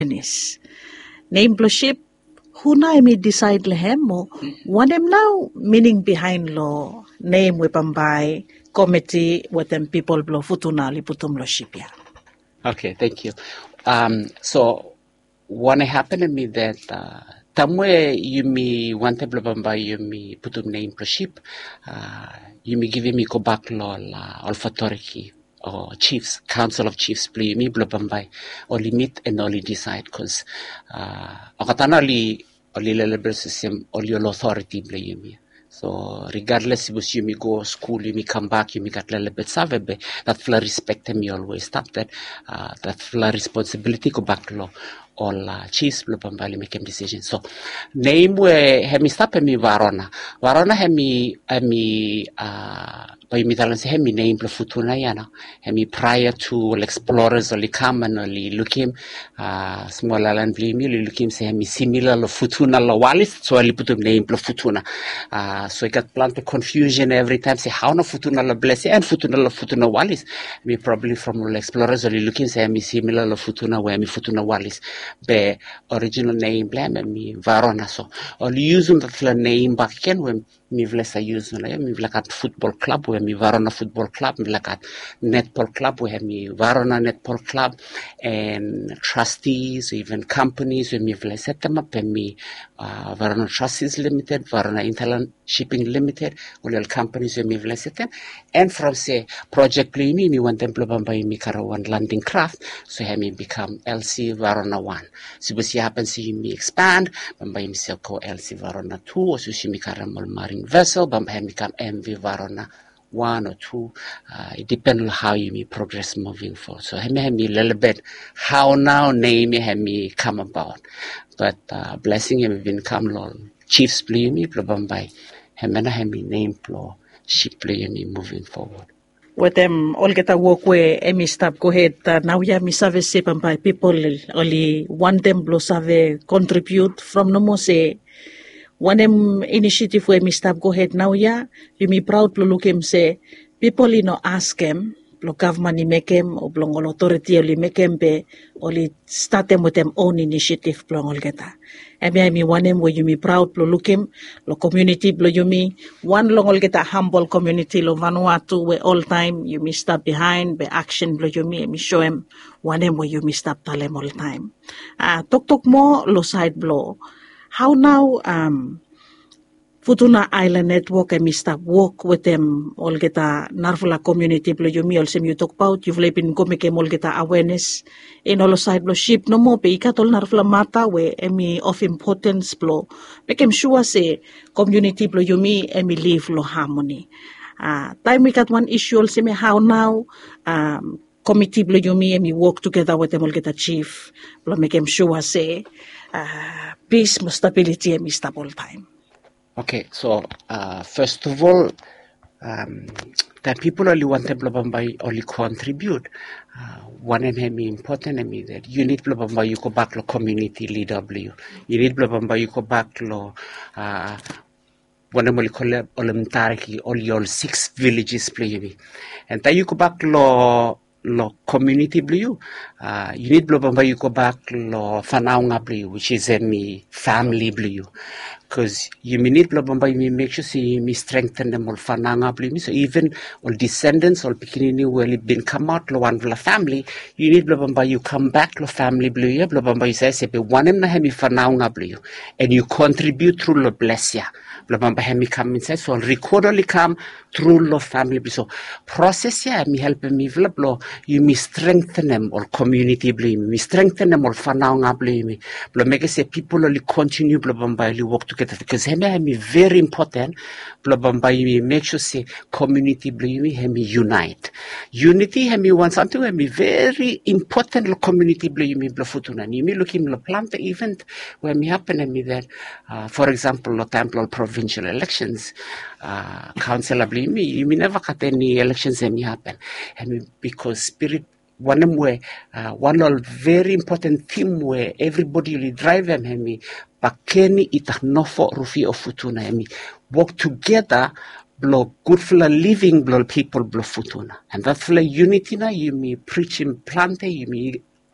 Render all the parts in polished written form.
Nis. Name ship, huna emi decide lehem mo, wanem now meaning behind lo name we pambay committee with them people blow futuna li putum lo ship ya. Okay, thank you. So, what happened to me that tamwe yumi wante blabamba yumi putum name pro ship, yumi give me go back lo la olfatoriki or chiefs, council of chiefs play me blabamba only meet and only decide because akatana only liberal system only authority play yumi. So regardless if you go school, you come back, you got a little bit savvy, that full respect me always stop that full responsibility go back law. All chiefs blubambali make him decision. So name we hemi stop hemi Varona. Varona hemi by mitalan hemi name blo futuna yana. Hemi prior to explorers or come and look him small island blimi look him say hemi similar lo futuna lo walis so I put him name blo futuna. So I got plenty confusion every time say how no futuna lo bless and futuna walis. Me probably from explorers or look him say hemi similar lo futuna where me futuna walis. The original name blame me Varona so or use the name back again when me vlesa use me like at football club where me Varona football club me like at netball club where me Varona netball club and trustees even companies where me vlesa set them up and me Varona Trustees Limited, Varona Interland Shipping Limited, all companies where me vlesa them and from say project play me want them by me Karawan landing craft so have me become LC Varona 1. So what happens see me expand, by himself call LC Varona 2 or so she me Karamal marine vessel, by me become MV Varona 1 or 2. It depends on how you may progress moving forward. So have me a little bit how now name have me come about. But blessing him been come long. Chiefs play me by him have me name plo ship play me moving forward. With them all get a work where emi stop go ahead now ya mi save se by people only one them blow save contribute from no more say one them initiative where mi stop go ahead now ya you me proud to look him say people ask him lo government ni make him or blong authority only make him be only start them with them own initiative blong all get Emi one em where you me proud lo look him lo community blow you me one long all get a humble community lo Vanuatu where all time you me stop behind be action blow you me show him one em where you me stop talem all time. Talk more lo side blow. How now Futuna Island Network emi stop work with them all get a Narvula community blow you me also you talk about you've been go make all get a awareness in all side blow ship no more be kat all Narvula mata where emi of importance blow make him sure say community blow you me emi live lo harmony. Time we got one issue also me how now committee blow you me emi work together with them all get a chief blow make him sure say peace stability emi stop all time. Okay, so first of all, that people only want to blabamba only contribute. One and hemi important and me that you need blabamba you go back to community leader blue. You need blabamba you go back to one of the Olimtariki all your 6 villages play me. And then you go back to lo community blue. You need blabamba you go back to Fanaunga blue, which is me family blue. Because you need blabamba, you make sure you strengthen them all fananga blimi. So even all descendants, all beginning will been come out lo one la family, you need blabamba, you come back lo family blue, blabamba you say one em na hemi fananga blue, and you contribute through lo blessia. Blabamba hemi come inside, so record only come through lo family blue. So process ya me help me blablo, you me strengthen them all community blue, me strengthen them all fananga blue. Blo make say people only continue blabamba, you work together. Because hemi very important blabamba make sure say community blimi hemi unite unity hemi want something hemi very important community blimi blafutuna ni me looking lo plant event where me happen hemi that for example lo temple provincial elections council blimi you never got any elections hemi happen hemi because spirit one way one very important theme where everybody will drive them hemi Pakeni itaknofo rufi of futuna emi work together blow good for living blow people blow futuna and that's like unity na you me preaching plante you me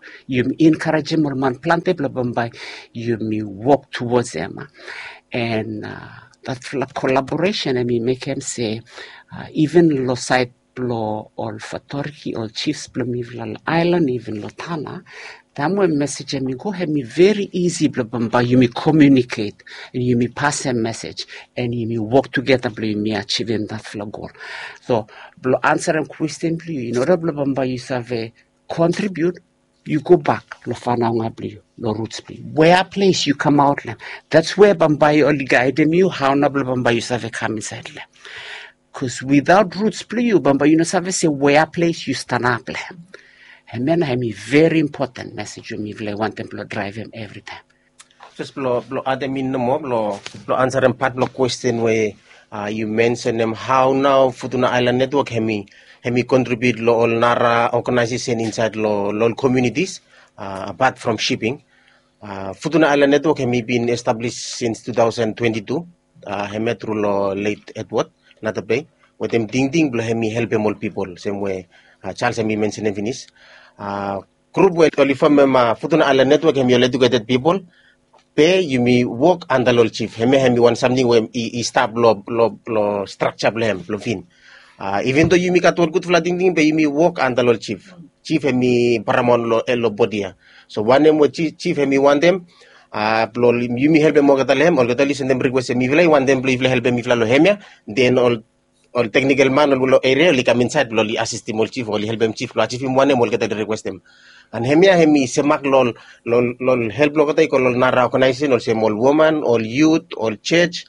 You encourage them or man plante blah blah you me walk towards them. And that collaboration, make him say, even lo side lo all fatorki all chiefs blamivla island even lotana. That message me go have me very easy blah you me communicate and you me pass a message and you me work together you me achieving that goal. So answer a question in order blah you have contribute. You go back, lo fanaunga blue, lo roots blue. Where place you come out, that's where Bambai only guide you, how nabla Bambai you save come inside. Because without roots blue, Bambai you know save say where place you stand up. And then I mean very important message you me want them to drive him every time. Just blow admin no more, blow answer and part blow question where you mentioned them how now Futuna Island Network hemi contribute lo all nara organization inside lo communities apart from shipping. Futuna Island Network hemi been established since 2022. Hemi through lo late Edward Natabay. With them ding blo hemi help them all people same way Charles hemi mentioned in finish. Group where only from Futuna Island Network hemi educated people. Pay you me work under lol chief. Hemi want something where he stop lo structure blame lo fin. Even though you me got good flooding thing, but you me work under lol chief. Chief hemi paramon lo body. So one name with chief hemi want them. You me help them more gatalem or gatali send them request me vlay one them believe help me lo hemia. Then all technical man lo area li come inside lo li assist him chief or li help them chief lo chief him one name or gatal request them. And hemi semak lol help lo katay ko lol nara organization or sem all woman all youth all church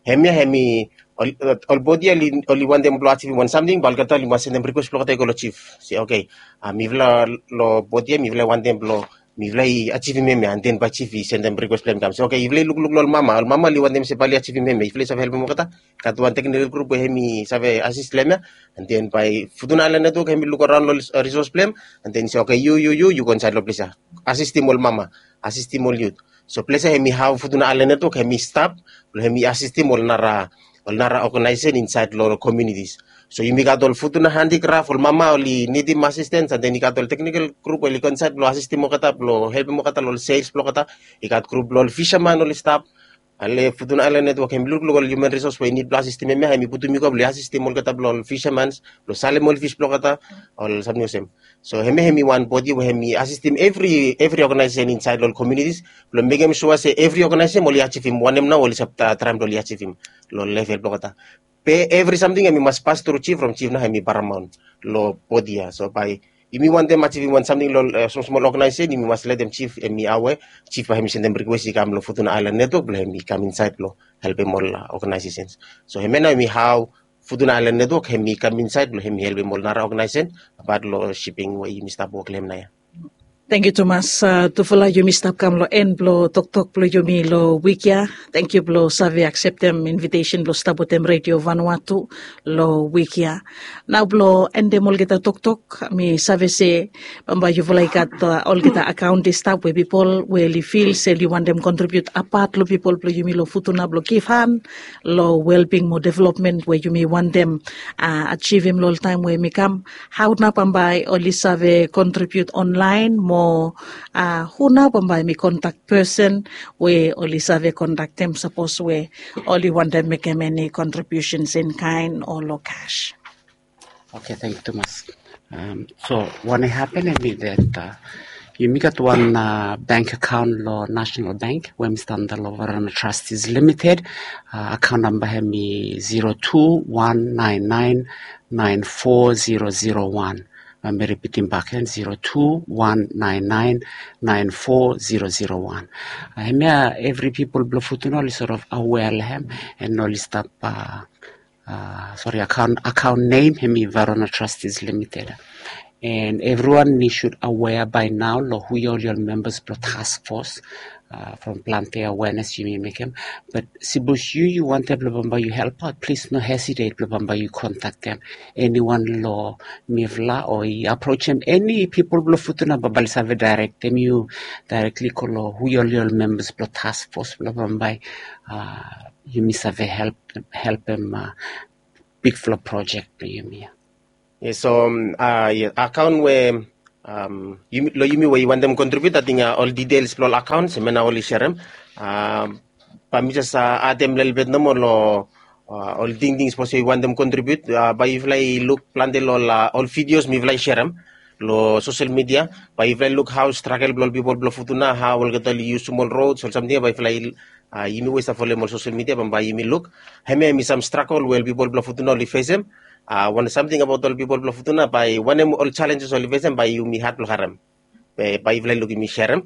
hemi all body only one them lo achieve one something bal kata lima send them request lo katay ko lo chief say okay mi vla lo body mi vla one them lo mi vla achieve me and then by chief send them request them come say okay if look lol mama li one them se bali achieve me if sa help mo kata one technical group hemi save assist them and then by Futuna Island Network hemi look around resource plan and then say okay you go inside lo place assist him all mama assist him all youth so place hemi how Futuna Island Network hemi stop hemi assist him all nara organization inside lo communities. So you got all Futuna handicraft all mama only need him assistance and then you got all technical group only conside lo assist him mo kata lo help mo kata lo sales lo kata you got group lo fisherman only stop ale Futuna Island Network hemi look lo human resource we need lo system me hemi putu mi ko lo system mo kata lo fishermans lo salem mo fish lo kata all something same so hemi one body we hemi assist him every organization inside all communities lo make him sure say every organization mo li achieve him one now only sabta tram lo li achieve him lo level lo kata pay every something hemi must pass through chief from chief na hemi paramount lo body so by if you want them achieving one something some small organization, you must let them chief me aware. Chief by him send them request he come lo Futuna Island Network, he come inside lo help him all organizations. So he know me how Futuna Island Network he come inside lo he help him all nara organization about lo shipping where you must work lem na ya. Thank you, Thomas. Tufula yumi stop kam lo en blo tok blo yumi lo wikia. Thank you blo save accept them invitation blo stabutem radio Vanuatu lo wikia. Now blo ende mol kita tok mi save se bamba you volai kat all kita account stop we people we li feel say you want them contribute apart lo people blo yumi lo Futuna blo kifan lo well-being mo development where you may want them achieve him lo time where me come how na pambay only save contribute online mo who now by me contact person we only save contact them suppose we only want them make any contributions in kind or low cash. Okay, thank you, Thomas. So what happened is that you got one bank account law National Bank where Mr. Andalovarana Trustees Limited account number me 0219994001. I'm repeating back in 0219994001. Every people below Futuna is sort of aware and all stop account name Varana Trustees Limited. And everyone should aware by now who your members per task force from Plante awareness you may make them. But Sibus you want them you help out, please no hesitate you contact them. Anyone law mivla or you approach them any people Futuna Babalsave direct them you directly call who your members per task force you miss have help them big flow project you mean. Yeah, so account where yumi where you want them contribute, I think all details lo accounts, mena all share them. Pamisa sa atem little bit no more lo all things possible you want them contribute. By if I look plan the all videos me will share them. Lo social media, by if I look how struggle blo people blo futuna, how will get use small roads or something. By if I yumi ways to follow more social media, by yumi look, heme some struggle well people blo futuna only face them. When something about all people blo futuna by one all challenges only face them by yumi hat lo haram. By if I look me share them.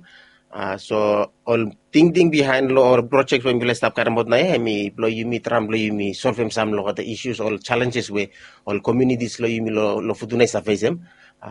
So all thinking behind lo or project when we stop karamot na hemi blo yumi tram blo yumi solve them some lo the issues all challenges we all communities lo yumi lo futuna sa face them.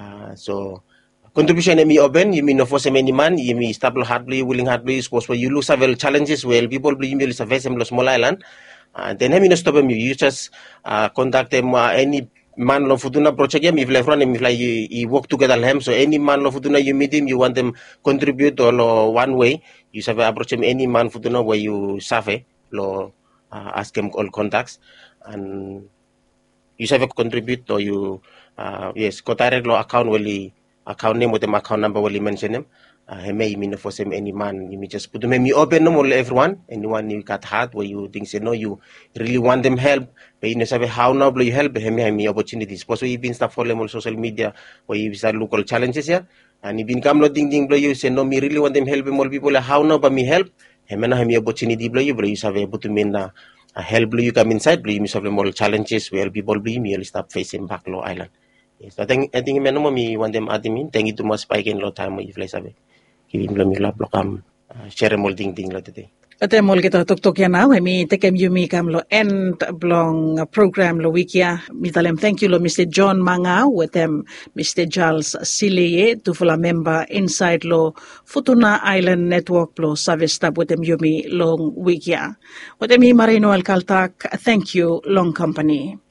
So contribution emi open yumi no force many man yumi stable hardly willing hardly suppose you lose several challenges well people believe yumi sa face them lo small island then hemi no stop you just contact them any man lo futuna project yam if like run if like you work together them so any man lo futuna you meet him you want them contribute or one way you have approach him any man futuna where you save lo ask him all contacts and you have contribute or you yes, ko direct lo account wali account name with them account number wali mention them. May mean for some any man you may just put them me open no more everyone anyone you got heart where you think say no you really want them help but you know say how now you help me opportunities suppose you been stuff for them on social media where you start local challenges here and you been come lo ding blow you say no me really want them help more people how now but me help me opportunity blow you have able to mean help you come inside blow you solve more challenges where people blow you start facing back low island. Yes, I think me want them admin. Thank you too much spike in lot time if sabi. Kibim lo mi lap lo kam share mo ding lo today. Ate mol kita tok ya now mi tekem yumi kam lo end blong program lo wikia mitalem thank you lo Mr. John Manga with them Mr. Charles Sileye to full member inside lo Futuna Island Network lo service tab with them yumi long wikia with them Marino Alcaltac thank you long company.